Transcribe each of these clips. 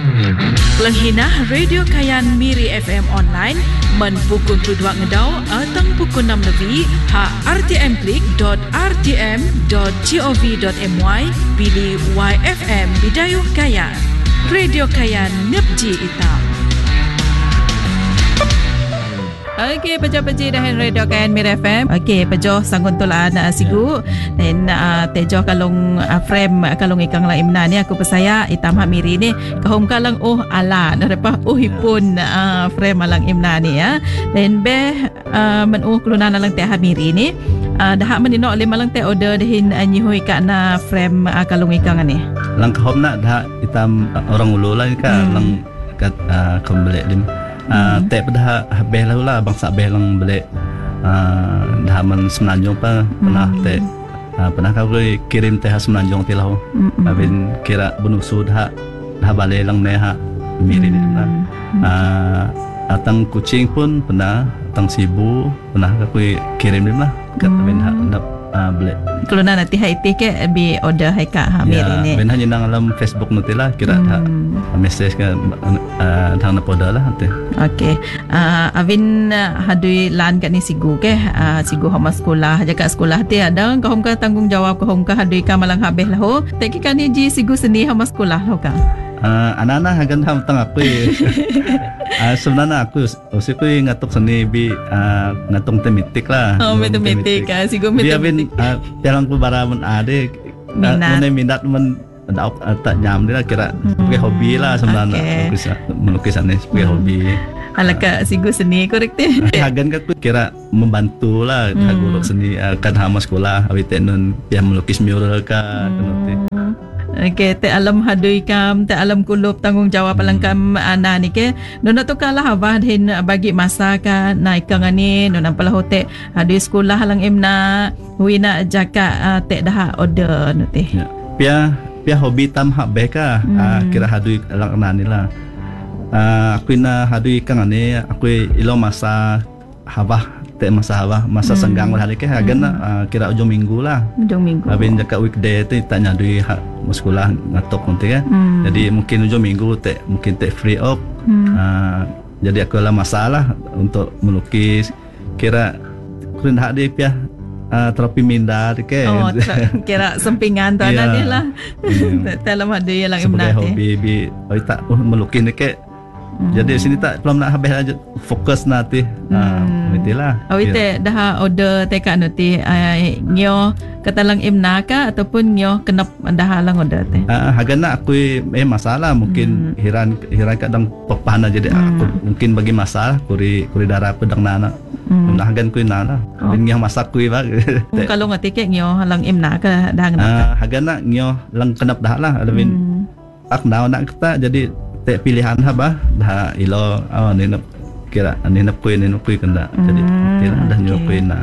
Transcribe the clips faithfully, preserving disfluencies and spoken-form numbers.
Pelenghinah Radio Kayan Miri F M online men pukul dua ngedau atau pukul enam lebih ha r t m klik dot r t m dot gov dot my pilih Y F M Bidayuh Kayan. Radio Kayan Nepji Itam. Okey, pejo-peji dahan Radio Kayan Mir F M. Okey, pejo sanggun tulaan uh, sigu dan uh, tejo kalung uh, frame uh, kalung ikang lang imna ni aku pesaya itam ha miri ni kahum kalang oh ala narapa oh ipun uh, frame alang imna ni ya. Dan be uh, men oh kelunan alang teh ha miri ni uh, dah menino lima lang teh order dahin uh, nyihui ka na frame uh, kalung ikang ni. Lang kahum nak dah itam uh, orang ulu lah ka hmm. lang kat uh, kembali lim. Uh, hmm. Tep dah habis lah lah bangsa habis lang balik uh, dah man semenanjung pa pernah hmm. tep uh, pernah kau kirim teh semenanjung tilau hmm. abin kira benusu dah dah balik lang neha miri ni pernah uh, atang kucing pun pernah atang sibu pernah kau kirim dia lah kat abin hmm. dah uh, balik kalau nak nanti hai teh ke bi order hai ka ha miri ni ben hanya nang dalam Facebook nanti lah kira hmm. dah message ke uh, thang na poda lah nanti. Okey. Uh, Avin uh, hadui lan kat ni sigu ke uh, sigu hama sekolah jaga sekolah ti ada kau ka tanggung jawab kau ka hadui ka malang habis lah ho. Teki kan ni ji sigu seni hama sekolah ho ka. Uh, anak-anak hagan ham tang aku. uh, sebenarnya aku usi ku ngatuk seni bi uh, ngatung tematik lah. Oh, tematik ka sigu tematik. Dia bin uh, jalan ku baraman ade minat uh, minat men tak tak jam dia kira sebagai hmm. hobi lah sebenarnya okay. melukis melukisan ni sebagai hmm. hobi. Alaka sigu seni korek tu. Hagan aku kira membantu lah hmm. guru seni kan hama sekolah awit nun yang melukis mural ka kenoti. Okey, te alam hadui kam, te alam kulub tanggung jawab hmm. alangkam ana ni ke. Nona tu kalah abah hin bagi masa ka naikang ani nona pala hote hadui sekolah halang imna wina jaka uh, te dah order nuti. Ya. Pia pia hobi tam hak beka hmm. uh, kira hadui lang nani lah uh, aku na hadui kang ani aku ilo masa habah te masa habah masa hmm. senggang lah hari ke hagan hmm. uh, kira ujung minggu lah ujung minggu abin jaka weekday tu tak nyadui hak sekolah ngatok nanti kan hmm. jadi mungkin ujung minggu te mungkin te free up hmm. uh, jadi aku lah masalah untuk melukis kira kurin hak dia pia Uh, terapi minda ke oh tra- kira sempingan tu ada dia lah dalam ada yang lang imna hobi bi oh tak uh, melukis ni ke hmm. jadi sini tak belum nak habis aja fokus nanti ah hmm. itulah oh itu dah order teka nanti ngyo katalang imna ka ataupun ngyo kenap dah lang order teh ah hagana aku eh masalah mungkin hmm. hiran hiran kadang pepana jadi hmm. aku mungkin bagi masalah kuri kuri darah pedang nana Hmm. Nahagan ko na na. Oh. Ngyo masak ko ba. Kalau ngati ke ngyo halang imna ka dang na. Ah hagana ngyo lang kanap dah lah. Alawin hmm. ak naw nak kita jadi te pilihan ha ba dah ilo oh ni kira ni na koy ni na koy kanda. Jadi tila dah ngyo koy na.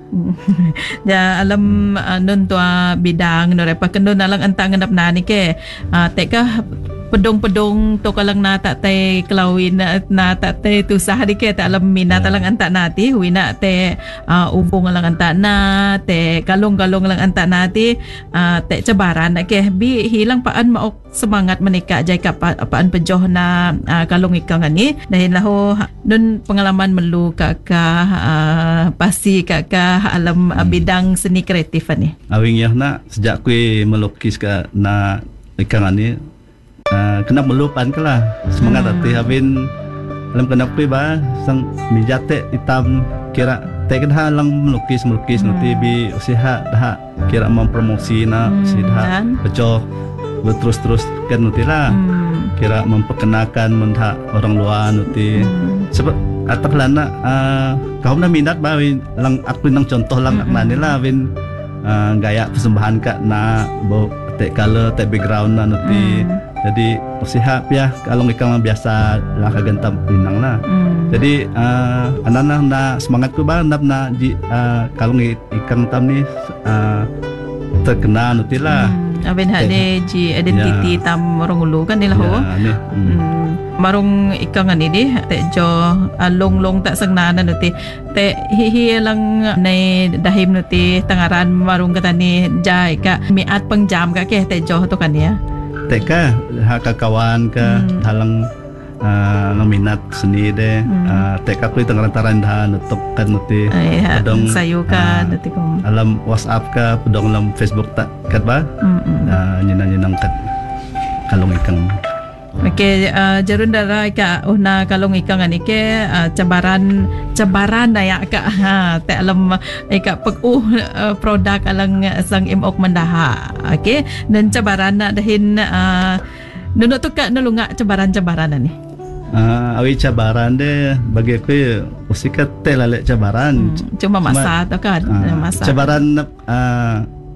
Ja alam uh, nun to uh, bidang no repa kendo na lang antang nganap na ni ke. Uh, te ka pedong-pedong to kalang nata te kelawin na ta te tu sahari ke ta alam minat lang anta nati wina te uh, ubong lang anta na te kalong-kalong lang anta nati uh, te cabaran ke bi hilang paan maok semangat menika jay ka pa, paan pejoh na uh, kalong ikang ani dahil laho nun pengalaman melu ka ka uh, pasti ka ka alam uh, bidang seni kreatif ani awing yah na sejak ku melukis ka na ikang ani Uh, kena melupan ke lah semangat hmm. hati habin dalam kena kui ba sang mijate hitam kira tak dah lang melukis melukis hmm. nanti bi usaha dah kira mempromosi na hmm. usaha bejo berterus terus kan nanti lah hmm. kira memperkenalkan mentah orang luar nanti hmm. sebab atak lana uh, kau na minat ba lang aku nang contoh lang hmm. nani lah bin uh, gaya persembahan kak na bo tek color tek background na nanti hmm. jadi usaha pia kalau ikang biasa lah kagentam pinang lah hmm. jadi uh, anak-anak na semangat ku ba nap na di uh, kalau ikang tam ni uh, terkenal nanti lah hmm. abin hade ji identity ya. Tam orang ulu kan ni lah ho ya, hmm. hmm. marung ikang ani di te jo uh, long long tak sengnana nanti te hi hi lang nei dahim nanti tangaran marung katani jai ka miat pengjam ka ke te jo to kan ya teka ha kawan ka Hmm. halang uh, ngaminat seni de Hmm. uh, teka ko itang rantaran ha nutup kan nuti Ay, ha, Padong, sayo ka, ah, dati ko. alam WhatsApp ka pedong alam Facebook tak kat ba Mm-mm. uh, nyinang-nyinang kat kalong ikang Okay, uh, jarun dara ka una kalong ika nga ni ke uh, cabaran cabaran na ya ka ha te alam ika pag uh, uh, produk alang sang imok mandaha. Okay, dan cabaran na dahin uh, nuno to ka nalunga cabaran-cabaran na ni. uh, awi cabaran de bagi ko usikat te lale cabaran Hmm, cuma masa to kan, Ah, masa. cabaran na uh,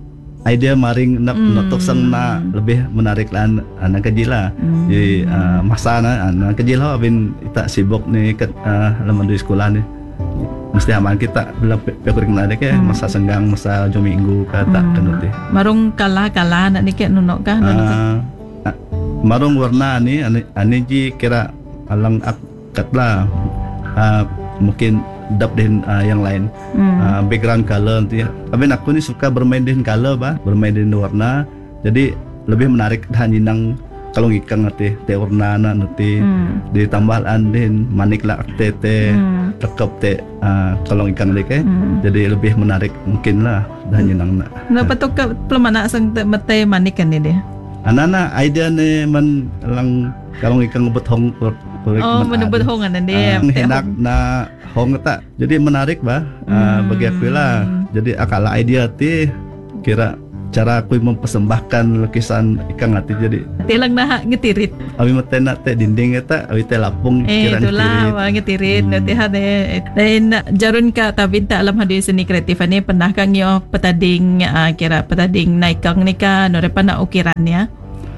idea maring na Hmm. notok sang na lebih menarik lah anak kecil lah Hmm. jadi uh, masa na anak kecil lah abin kita sibuk ni kat uh, laman di sekolah ni mesti aman kita bila pekurik na dek Hmm. masa senggang masa jom minggu ka tak Hmm. kenut Marung kala-kala na ni ke nuno ka nuno ka. uh, marung warna ni ani, ani ji kira alang ak katla uh, mungkin dap din uh, yang lain Hmm. uh, background color nanti. Abin aku ni suka bermain dengan color bah, bermain dengan warna. Jadi lebih menarik dan jinang kalau ngikang nanti te warna na nanti Hmm. ditambah andin manik lah te te Hmm. rekap te uh, kalau ngikang dek eh. Hmm. Jadi lebih menarik mungkin lah dan jinang na. Napa to ka pelamana sang te- mate manik kan ni dia. Anana idea ni man lang kalau ngikang betong Oh, menebut hongan dan dia. uh, enak na hong tak. Jadi menarik bah uh, Hmm. bagi aku lah. Jadi akala idea ti kira cara aku mempersembahkan lukisan ikan hati jadi Tilang na ngetirit. awi mate nak te dinding eta awi te lapung Eh, kira itulah ngetirit. wah ngetirit Hmm. nanti hade. Dan jarun ka tabinta alam hadi seni kreatif ni pernah kang yo petading ah, kira petading naikang ni ka no repa na ukiran ya.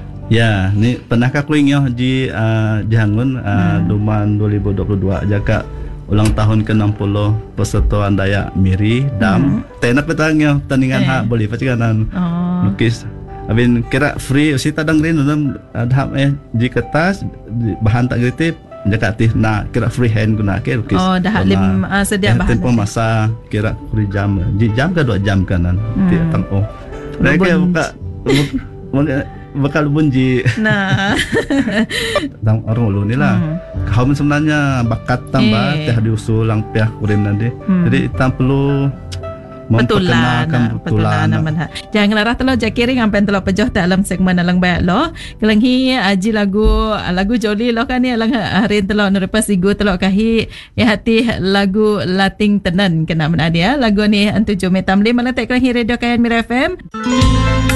Ya, ni pernah aku ingat di uh, Jangun uh, Hmm. Duman dua ribu dua puluh dua jaka ulang tahun ke enam puluh Persatuan Dayak Miri Dam. Hmm. Tena petangnya tandingan Eh. ha boleh pacikanan Oh. lukis. Abin kira free usi tadang rin dalam adham eh di kertas di bahan tak kreatif jaka tih na kira free hand guna ke lukis. Oh, dah Warna. lim ah, sedia Eh, bahan. tempoh masa kira kuri jam di jam ke dua jam kanan Hmm. ti tang oh mereka Lubun. buka buka- bakal bunji Nah. tang orang ulu ni lah Hmm. kau sebenarnya bakat tambah Eh. teh diusul lang pihak kurim nanti Hmm. jadi kita perlu Betulan, memperkenalkan betulan betulan aman ha. Jangan larah telo jakiri ngampen telo pejoh ta alam segmen alang bayak lo. Kelang hi aji lagu lagu joli lo kan ni alang hari telo nerepas igu telo kahi ya hati lagu lating tenan kena men adia lagu ni antu jome tamli malah tek kelang hi radio kayan Mira F M.